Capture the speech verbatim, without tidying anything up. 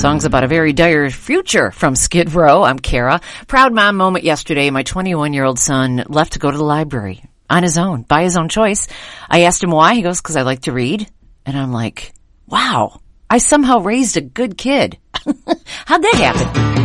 Songs about a very dire future from Skid Row. I'm Kara. Proud mom moment yesterday. My twenty-one-year-old son left to go to the library on his own, by his own choice. I asked him why. He goes, because I like to read. And I'm like, wow, I somehow raised a good kid. How'd that happen?